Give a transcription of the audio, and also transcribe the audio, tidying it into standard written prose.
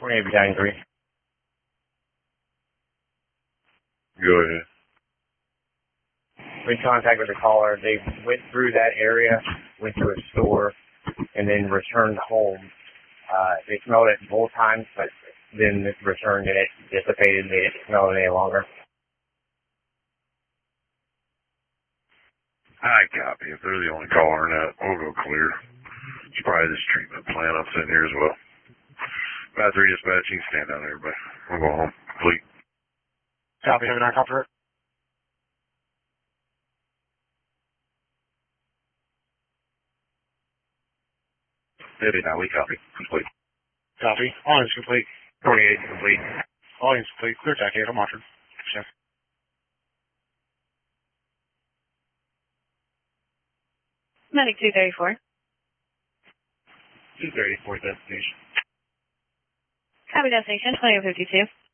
28 Battalion 3. Go ahead. We contacted the caller. They went through that area, went to a store, and then returned home. They smelled it both times, but then returned and it dissipated. They didn't smell it any longer. I copy. If they're the only caller in that, we'll go clear. It's probably this treatment plant I'm sitting here as well. About 3 dispatch, you can stand down there, everybody. We'll go home. Complete. Copy, have a 9 copter. Maybe now we copy. Complete. Copy. All is complete. 28 complete. All is complete. Clear attack 8, I'm monitored. Chef. Medic 234. 234 destination. Copy destination, 2052.